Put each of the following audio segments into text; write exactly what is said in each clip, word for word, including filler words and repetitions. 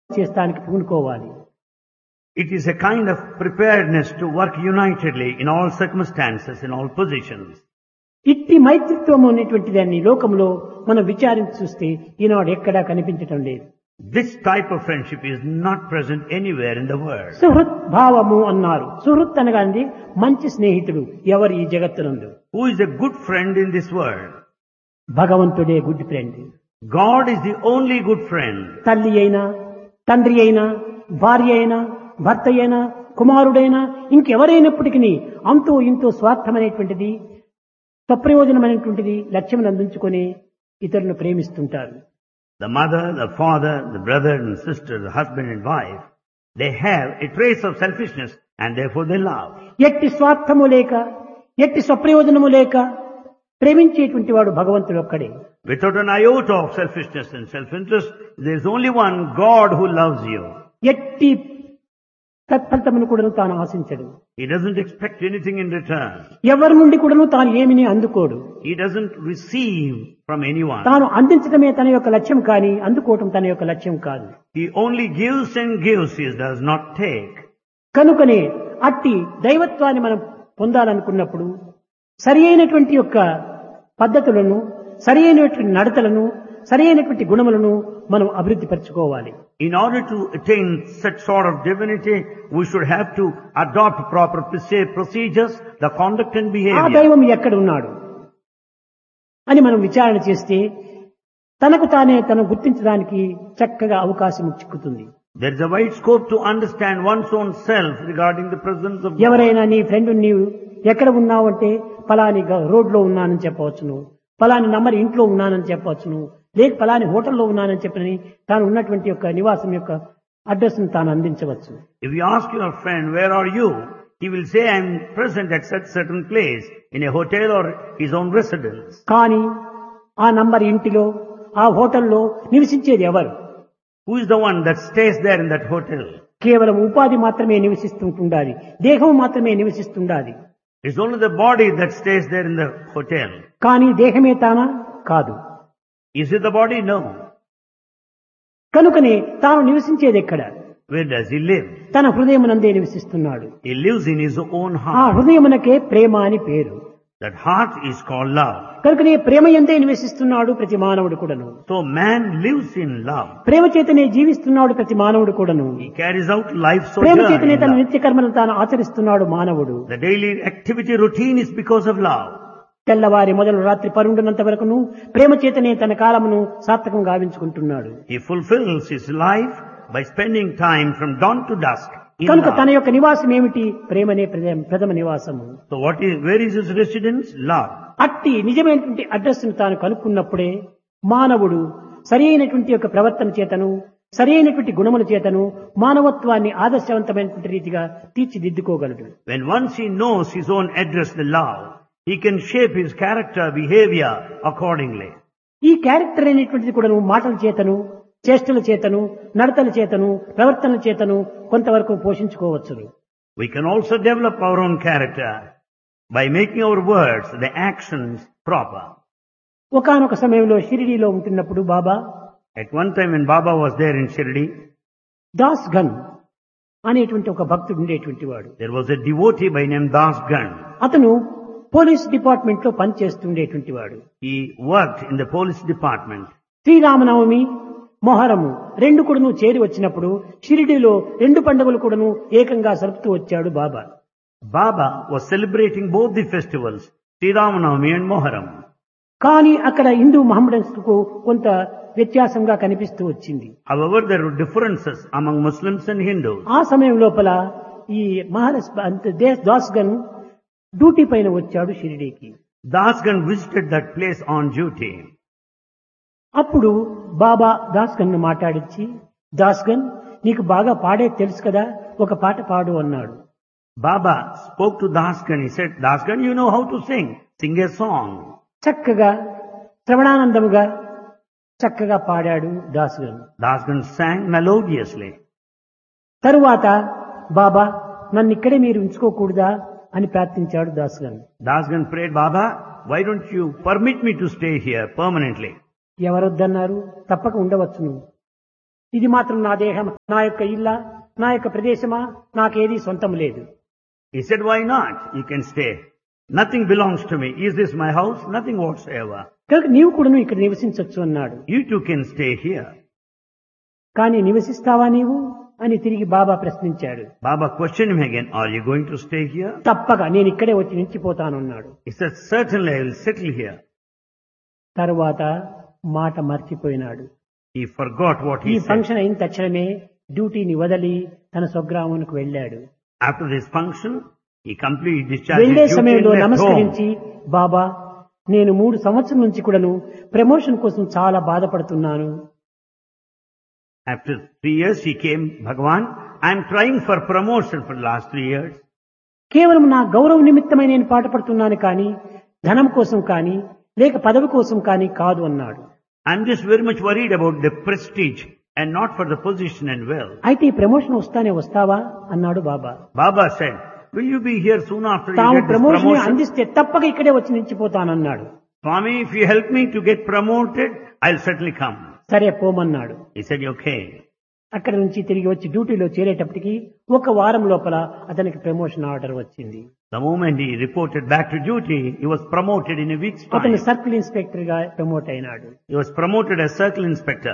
చేస్తానికి పూనుకోవాలి. It is a kind of preparedness to work unitedly in all circumstances, in all positions. ఇట్టి మైత్రిత్వం అనేటువంటి దాన్ని లోకంలో మనం విచారించి చూస్తే ఈనాడు ఎక్కడా కనిపించటం లేదు. This type of friendship is not present anywhere in the world. Suhrit భావము అన్నారు. సుహృత్ అనగానే మంచి స్నేహితుడు ఎవరు ఈ జగత్తునందు? Who is a good friend in this world? భగవంతుడే good friend. God is the only good friend. తల్లి అయినా, తండ్రి అయినా, భార్య అయినా, భర్త అయినా, కుమారుడైనా, ఇంకెవరైనప్పటికీ అంతో ఇంతో స్వార్థమైనటువంటిది, స్వప్రయోజనమైనటువంటిది లక్ష్యం అందించుకొని ఇతరులను ప్రేమిస్తుంటారు. The mother, the father, the brother and sister, the husband and wife, they have a trace of selfishness and therefore they love. ఎట్టి స్వార్థము లేక, ఎట్టి స్వప్రయోజనము లేక ప్రేమించేటువంటి వాడు భగవంతుడు ఒక్కడే. Without an iota of selfishness and self-interest, there is only one God who loves you. ఎట్టి తత్ఫలితమును కూడాను తాను ఆశించడు. He doesn't expect anything in return. ఎవరి నుండి కూడాను తాను ఏమిని అందుకోడు. He doesn't receive from anyone. తాను అందించడమే తన యొక్క లక్ష్యం కానీ అందుకోవటం తన యొక్క లక్ష్యం కాదు. He only gives and gives, he does not take. కనుకనే అట్టి దైవత్వాన్ని మనం పొందాలనుకున్నప్పుడు సరి అయినటువంటి యొక్క పద్ధతులను, సరి అయినటువంటి నడతలను, సరి అయినటువంటి గుణములను మనం అభివృద్ధి పరచుకోవాలి. In order to attain such sort of divinity, we should have to adopt proper procedures, the conduct and ఆ behavior. దైవం ఎక్కడ ఉన్నాడు అని మనం విచారణ చేస్తే తనకు తానే తను గుర్తించడానికి చక్కగా అవకాశం చిక్కుతుంది. There is a wide scope to understand one's own self regarding the presence of God. ఎవరైనా నీ ఫ్రెండ్ నీవు ఎక్కడ ఉన్నావు అంటే ఫలాని రోడ్లో ఉన్నానని చెప్పవచ్చును, ఫలాని నంబర్ ఇంట్లో ఉన్నానని చెప్పవచ్చును, లేక ఫలాని హోటల్లో ఉన్నానని చెప్పని తాను ఉన్నటువంటి యొక్క నివాసం యొక్క అడ్రస్ ను తాను అందించవచ్చు. If you ask your friend, where are you? He will say, I am present at such certain place, in a hotel or his own residence. కానీ ఆ నంబర్ ఇంటిలో, ఆ హోటల్లో నివసించేది ఎవరు? Who is the one that stays there in that hotel? కేవలం ఉపాధి మాత్రమే నివసిస్తుండాలి, దేహం మాత్రమే నివసిస్తుండాలి. It's only the body that stays there in the hotel. కానీ దేహమే తానా? కాదు. Is it the body? No. కనుకనే తాను నివసించేది ఎక్కడ? Where does he live? తన హృదయమునందే నివసిస్తున్నాడు. He lives in his own ఆ heart. హృదయమునకే ప్రేమ అని పేరు. That heart is called love. కనుకనే ప్రేమ ఎందే నివసిస్తున్నాడు ప్రతి మానవుడు కూడాను. So man lives in love. ప్రేమ చేతనే జీవిస్తున్నాడు ప్రతి మానవుడు కూడాను. He carries out life Prema sojourn చేతనే in తన love. నిత్య కర్మలను తాను ఆచరిస్తున్నాడు మానవుడు. The daily activity routine is because of love. తెల్లవారి మొదలు రాత్రి పరుండునంత వరకును ప్రేమ చేతనే తన కాలమును సార్థకం గావించుకుంటున్నాడు. He fulfills his life by spending time from dawn to dusk in కనుక తన love. యొక్క నివాసం ఏమిటి? ప్రేమనే ప్రథమ- ప్రథమ నివాసము. So what is, where is his residence? Love. అట్టి నిజమైనటువంటి అడ్రస్ ను తాను కనుక్కున్నప్పుడే మానవుడు సరి అయినటువంటి యొక్క ప్రవర్తన చేతను, సరి అయినటువంటి గుణముల చేతను మానవత్వాన్ని ఆదర్శవంతమైనటువంటి రీతిగా తీర్చిదిద్దుకోగలడు. When once he knows his own address, the love, he can shape his character, behavior accordingly. ఈ క్యారెక్టర్ అనేటువంటిది కూడా మాటల చేతను, చేష్టల చేతను, నడతల చేతను, ప్రవర్తనల చేతను కొంతవరకు పోషించుకోవచ్చును. We can also develop our own character by making our words, the actions proper. ఒకానొక సమయంలో షిరిడీలో ఉంటున్నప్పుడు బాబా At one time when Baba was there in Shirdi, Das gun అనేటువంటి ఒక భక్తుడు ఉండేటువంటి వాడు. there was a devotee by name Das Gan. అతను పోలీస్ డిపార్ట్మెంట్ లో పనిచేస్తుండేటువంటి వాడు. He worked in the police department. Sri Rama Navami, Muharram రెండు కూడాను చేరి వచ్చినప్పుడు షిరిడీలో రెండు పండుగలు కూడాను ఏకంగా జరుపుతూ వచ్చాడు బాబా. Baba was celebrating both the festivals, Sri Ramanavami and Moharam. కానీ అక్కడ హిందూ మహమ్మడన్స్ కు కొంత వ్యత్యాసంగా కనిపిస్తూ వచ్చింది. However, there were differences among Muslims and Hindus. ఆ సమయం లోపల ఈ మహారాజ్ దాస్ గన్ డ్యూటీ పైన వచ్చాడు షిరిడీకి. Das Gan visited that place on duty. అప్పుడు బాబా దాస్ గన్ ను మాట్లాడించి, దాస్ గన్ నీకు బాగా పాడే తెలుసు కదా, ఒక పాట పాడు అన్నాడు. Baba spoke to Das Gan. He said, Das Gan, you know how to sing. Sing a song. చక్కగా శ్రవణానందముగా చక్కగా పాడాడు Das gun. Das Gan sang melodiously. తరువాత బాబా నన్ను ఇక్కడే మీరు ఉంచుకోకూడదా అని ప్రార్థించాడు Das gun. Das Gan prayed, Baba, why don't you permit me to stay here permanently? ఎవరొద్దన్నారు? తప్పక ఉండవచ్చు నువ్వు. ఇది మాత్రం నా దేహం, నా యొక్క ఇల్ల, నా యొక్క ప్రదేశమా, నాకేది సొంతం లేదు. He said, why not? You can stay. Nothing belongs to me. Is this my house? Nothing whatsoever. కనుక నీవు కూడాను ఇక్కడ నివసించవచ్చు అన్నాడు. You too can stay here. కానీ నివసిస్తావా నీవు అని తిరిగి బాబా ప్రశ్నించాడు. Baba questioned him again, are you going to stay here? తప్పక నేను ఇక్కడే వచ్చి నిలిచిపోతానన్నాడు. He said, certainly I will settle here. తరువాత మాట మర్చిపోయినాడు. He forgot what ఈ he said. ఫంక్షన్ అయిన తక్షణమే డ్యూటీని వదిలి తన స్వగ్రామానికి వెళ్ళాడు. After this function, he completely discharged వెళ్లే his duty సమయంలో and left home. నమస్కరించి, బాబా నేను మూడు సంవత్సరం నుంచి కూడాను ప్రమోషన్ కోసం చాలా బాధపడుతున్నాను. After three years he came, Bhagavan, I am trying for promotion for the last three years. కేవలం నా గౌరవ నిమిత్తమై నేను పాటుపడుతున్నాను కానీ ధనం కోసం కానీ లేక పదవి కోసం కానీ కాదు అన్నాడు. I am just very much worried about the prestige and not for the position and wealth. అయితే ఈ ప్రమోషన్ వస్తానే వస్తావా అన్నాడు బాబా. Baba said, will you be here soon after you తాము get this ప్రమోషన్ promotion? అందిస్తే తప్పక ఇక్కడే వచ్చి నిలిచిపోతానన్నాడు. Swami, if you help me to get promoted, I'll certainly come. సరే పోమన్నాడు. He said, okay. అక్కడి నుంచి తిరిగి వచ్చి డ్యూటీలో చేరేటప్పటికి ఒక వారం లోపల అతనికి ప్రమోషన్ ఆర్డర్ వచ్చింది. The moment he reported back to duty, he was promoted in a week's అతను time. సర్కిల్ ఇన్స్పెక్టర్ గా ప్రమోట్ అయినాడు. He was promoted as circle inspector.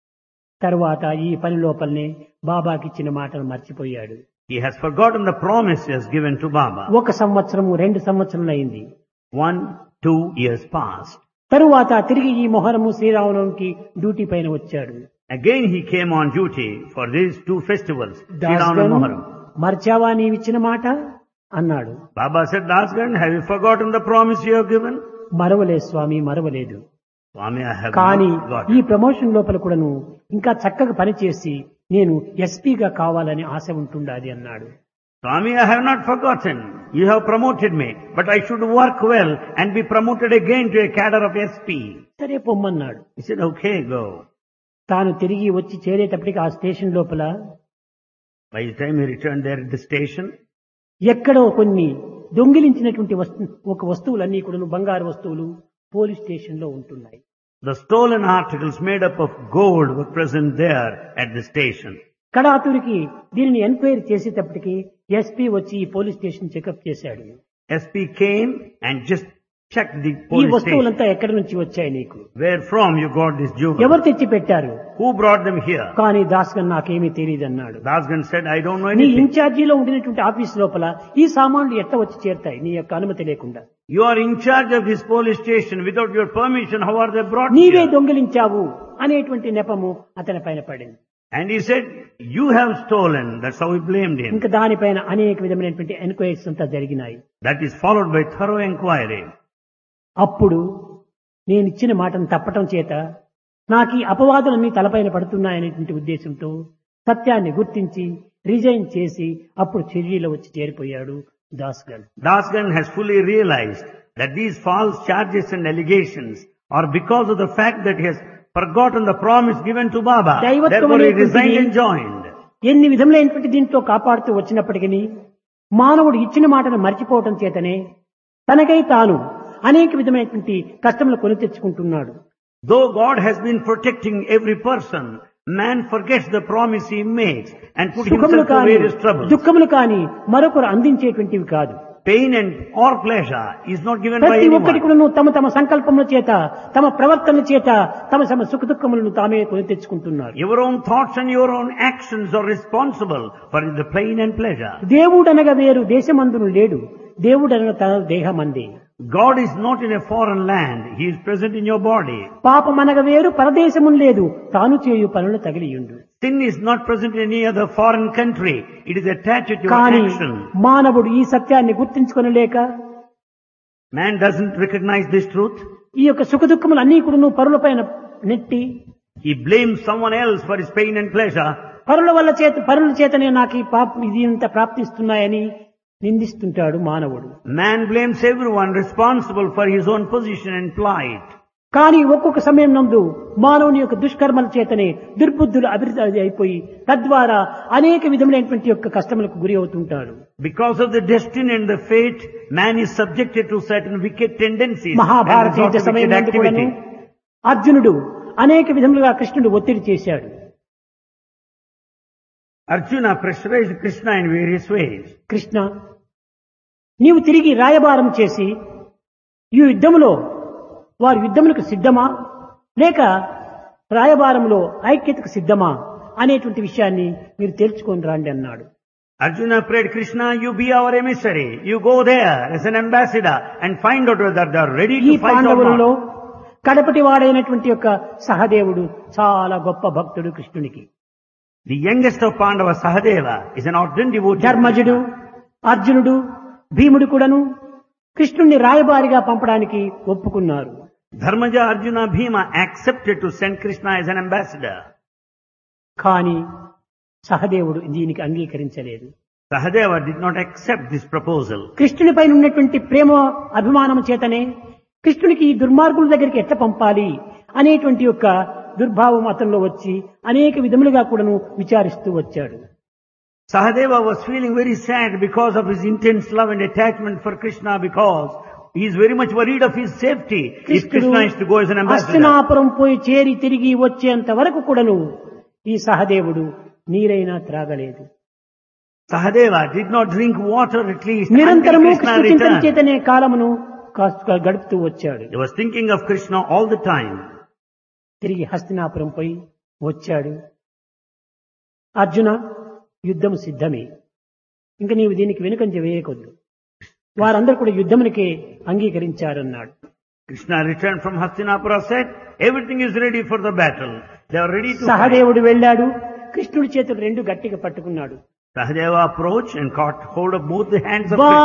తర్వాత ఈ పని లోపలనే బాబాకి ఇచ్చిన మాటను మర్చిపోయాడు. He has forgotten the promises given to Baba. ఒక సంవత్సరము రెండు సంవత్సరములు అయింది. One, two years passed. తరువాత తిరిగి ఈ మొహరము శ్రీరామనవమికి డ్యూటీ పైన వచ్చాడు. Again he came on duty for these two festivals, Sri Ram and దాస్గన్, Moharram. మర్చావా నీవిచ్చిన మాట అన్నాడు. Baba said, Dasgan, have you forgotten the promise you have given? మరవలేదు Swamy, మరవలేదు. Swami, I have కానీ not ఈ forgotten. ప్రమోషన్ లోపల కూడాను ఇంకా చక్కగా పనిచేసి నేను ఎస్పీగా కావాలని ఆశ ఉంటుండాది అన్నాడు. Swami, I have not forgotten. You have promoted me, but I should work well and be promoted again to a cadre of S P. సరే పొమ్మన్నాడు. He said, okay, go. తాను తిరిగి వచ్చి చేరేటప్పటికి ఆ స్టేషన్ లోపల By the time he returned there at the station, ఎక్కడో కొన్ని దొంగిలించినటువంటి వస్తు ఒక వస్తువులన్నీ కూడా బంగారు వస్తువులు పోలీస్ స్టేషన్ లో ఉంటున్నాయి. the stolen articles made up of gold were present there at the station. కడాతురికి దీనిని ఎంక్వైరీ చేసేటప్పటికి ఎస్పీ వచ్చి ఈ పోలీస్ స్టేషన్ చెకప్ చేశాడు. S P came and just checked the ఈ police station. వస్తువులంతా ఎక్కడి నుంచి వచ్చాయి నీకు, Where from you got this jewel? ఎవరు తెచ్చి పెట్టారు? Who brought them here? కానీ దాస్గన్ నాకేమీ తెలియదు అన్నాడు. Dasgan said, I don't know నీ anything. ఇన్ఛార్జీలో ఉండినటువంటి ఆఫీస్ లోపల ఈ సామాన్లు ఎట్లా వచ్చి చేరుతాయి నీ యొక్క అనుమతి లేకుండా? You are in charge of this police station. Without your permission, how are they brought నీవే here? దొంగిలించావు అనేటువంటి నెపము అతని పైన పడింది. And he said, you have stolen. That's how he blamed him. ఇంకా దానిపైన అనేక విధమైనటువంటి ఎంక్వైరీస్ అంతా జరిగినాయి. That is followed by thorough inquiry. అప్పుడు నేను ఇచ్చిన మాటను తప్పటం చేత నాకు ఈ అపవాదులన్నీ తలపైన పడుతున్నాయనేటువంటి ఉద్దేశంతో సత్యాన్ని గుర్తించి రిజైన్ చేసి అప్పుడు చెర్రీలో వచ్చి చేరిపోయాడు దాస్గన్. Dasgan has fully realized that these false charges and allegations are because of the fact that he has forgotten the promise given to Baba. దైవత్వం Therefore he అనేటువంటిది resigned and joined. ఎన్ని విధములైనటువంటి దీంట్లో కాపాడుతూ వచ్చినప్పటికీ మానవుడు ఇచ్చిన మాటను మర్చిపోవటం చేతనే తనకై తాను అనేక విధమైనటువంటి కష్టములు కొని తెచ్చుకుంటున్నాడు. Though God has been protecting every person, man forgets the promise he makes and put సుఖములు himself to కాని various troubles. దుఃఖములు కాని మరొకరు అందించేటువంటివి కాదు. Pain and or pleasure is not given by ప్రతి ఒక్కటి anyone. కూడా తమ తమ సంకల్పముల చేత తమ ప్రవర్తనల చేత తమ తమ సుఖ దుఃఖములను తామే కొని తెచ్చుకుంటున్నారు. Your own thoughts and your own actions are responsible for the pain and pleasure. దేవుడనగా వేరు దేశమందును లేడు, దేవుడనగా తన దేహమంది. God is not in a foreign land. He is present in your body. పాపమనగ వేరు పరదేశమును లేదు, తాను చేయు పనులు తగిలియుండు. Sin is not present in any other foreign country. It is attached to your కానీ action. మానవుడు ఈ సత్యాన్ని గుర్తించుకొనలేక Man doesn't recognize this truth. ఈ యొక్క సుఖ దుఃఖములు అన్ని కూడా పరుల పైన నెట్టి He blames someone else for his pain and pleasure. పరుల వల్ల చేత పరుల చేతనే నాకు ఈ పాప ఇది ఇంత ప్రాప్తిస్తున్నాయని నిందిస్తుంటాడు మానవుడు. Man blames everyone responsible for his own position and plight. కానీ ఒక్కొక్క సమయం నందు మానవుని యొక్క దుష్కర్మల చేతనే దుర్బుద్ధులు అభివృద్ధి అయిపోయి తద్వారా అనేక విధములైనటువంటి యొక్క కష్టములకు గురి అవుతుంటాడు. Because of the destiny and the fate, man is subjected to certain wicked tendencies. Mahabharata and యుద్ధ resort to సమయం wicked నందు కూడాను activity. అర్జునుడు అనేక విధములుగా కృష్ణుడు ఒత్తిడి చేశాడు. Arjuna pressurized Krishna in various ways. Krishna, నీవు తిరిగి రాయబారం చేసి ఈ యుద్ధములో వారి యుద్ధములకు సిద్ధమా లేక రాయబారంలో ఐక్యతకు సిద్ధమా అనేటువంటి విషయాన్ని మీరు తెలుసుకొని రండి అన్నాడు. Arjuna prayed, Krishna, you be our emissary. You go there as an ambassador and find out whether they are ready ఈ to fight or పాండవులలో not. కడపటి వాడైనటువంటి యొక్క సహదేవుడు చాలా గొప్ప భక్తుడు కృష్ణునికి. The youngest of Pandava, Sahadeva, is an ardent devotee. ధర్మజుడు, అర్జునుడు, భీముడు కూడాను కృష్ణుణ్ణి రాయబారిగా పంపడానికి ఒప్పుకున్నారు. Dharmaja, Arjuna, Bhima accepted to send Krishna as an ambassador. కానీ సహదేవుడు దీనికి అంగీకరించలేదు. Sahadeva did not accept this proposal. కృష్ణుని పైన ఉన్నటువంటి ప్రేమ అభిమానం చేతనే కృష్ణునికి ఈ దుర్మార్గుల దగ్గరికి ఎట్లా పంపాలి అనేటువంటి యొక్క దుర్భావం అతనిలో వచ్చి అనేక విధములుగా కూడాను విచారిస్తూ వచ్చాడు. Sahadeva was feeling very sad because of his intense love and attachment for Krishna, because he is very much worried of his safety if కృష్ణుడు Krishna is to go as an ambassador. Hastinapuram పోయి చేరి తిరిగి వచ్చేంత వరకు కూడాను ఈ సహదేవుడు నీరైనా త్రాగలేదు. Sahadeva did not drink water at least until నిరంతరము Krishna కృష్ణ చింతన returned. చేతనే కాలమును కాస్త గడుపుతూ వచ్చాడు. He was thinking of Krishna all the time. తిరిగి హస్తినాపురం పోయి వచ్చాడు. అర్జున, యుద్ధం సిద్ధమే, ఇంకా నీవు దీనికి వెనుకంజ వేయకొద్దు. వారందరూ కూడా యుద్ధమునికే అంగీకరించారన్నాడు. Krishna returned from Hastinapura, said, everything is ready for the battle. They are ready to fight. సహదేవుడు వెళ్ళాడు. కృష్ణుడి చేతులు రెండు గట్టిగా పట్టుకున్నాడు. Sahadeva approached and caught hold of both the hands of Ba- Krishna.